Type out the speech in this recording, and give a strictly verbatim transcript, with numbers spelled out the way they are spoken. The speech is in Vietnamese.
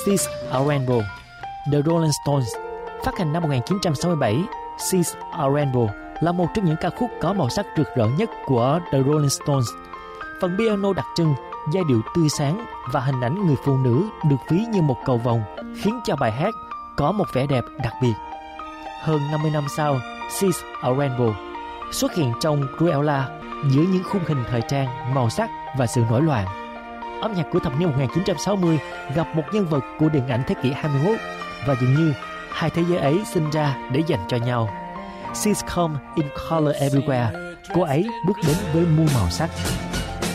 She's a Rainbow. The Rolling Stones phát hành năm một nghìn chín trăm sáu mươi bảy. She's a Rainbow là một trong những ca khúc có màu sắc rực rỡ nhất của The Rolling Stones. Phần piano đặc trưng, giai điệu tươi sáng và hình ảnh người phụ nữ được ví như một cầu vồng khiến cho bài hát có một vẻ đẹp đặc biệt. Hơn năm mươi năm sau, She's a Rainbow xuất hiện trong Cruella giữa những khung hình thời trang, màu sắc và sự nổi loạn. Âm nhạc của thập niên một nghìn chín trăm sáu mươi gặp một nhân vật của điện ảnh thế kỷ hai mươi mốt và dường như hai thế giới ấy sinh ra để dành cho nhau. She's come in color everywhere. Cô ấy bước đến với muôn màu sắc.